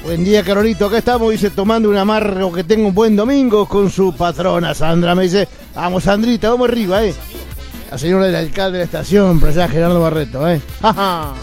Buen día, Carolito. Acá estamos, dice, tomando un amargo, que tenga un buen domingo con su patrona, Sandra. Me dice, vamos, Sandrita, vamos arriba, La señora del alcalde de la estación, para allá, Gerardo Barreto, ¡Ja, ja!